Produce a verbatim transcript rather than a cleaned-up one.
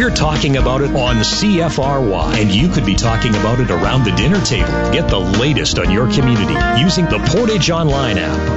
We're talking about it on C F R Y, and you could be talking about it around the dinner table. Get the latest on your community using the Portage Online app